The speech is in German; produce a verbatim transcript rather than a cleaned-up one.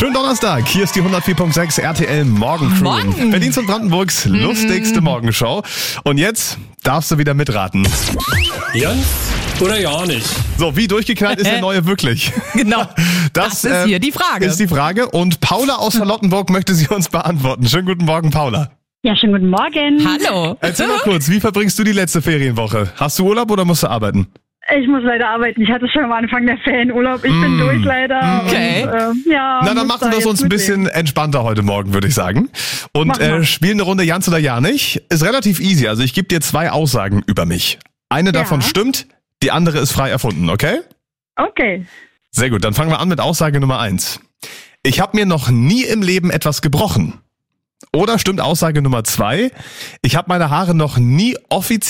Schönen Donnerstag, hier ist die hundertvier Komma sechs R T L Morgencrew. Morgen. Berlins und Brandenburgs lustigste Morgenshow. Und jetzt darfst du wieder mitraten. Jans oder ja nicht? So, wie durchgeknallt ist der Neue wirklich? Genau, das, ist hier die Frage. Ist die Frage. Und Paula aus Charlottenburg möchte sie uns beantworten. Schönen guten Morgen, Paula. Ja, schönen guten Morgen. Hallo. Erzähl mal kurz, wie verbringst du die letzte Ferienwoche? Hast du Urlaub oder musst du arbeiten? Ich muss leider arbeiten. Ich hatte schon am Anfang der Ferienurlaub. Ich bin durch leider. Okay. Und, äh, ja, Na, dann muss machen wir da es uns jetzt ein bisschen entspannter heute Morgen, würde ich sagen. Und Mach mal. äh, spielen eine Runde Jans oder ja nicht. Ist relativ easy. Also ich gebe dir zwei Aussagen über mich. Eine davon Ja. stimmt, die andere ist frei erfunden, okay? Okay. Sehr gut, dann fangen wir an mit Aussage Nummer eins. Ich habe mir noch nie im Leben etwas gebrochen. Oder stimmt Aussage Nummer zwei, ich habe meine Haare noch nie offiziell